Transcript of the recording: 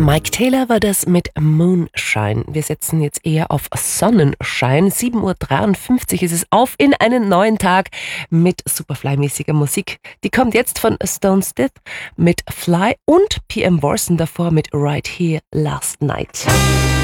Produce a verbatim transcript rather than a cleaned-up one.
Mike Taylor war das mit Moonshine. Wir setzen jetzt eher auf Sonnenschein. sieben Uhr dreiundfünfzig ist es, auf in einen neuen Tag mit Superfly-mäßiger Musik. Die kommt jetzt von Stone Stiff mit Fly und P M Worson davor mit Right Here Last Night.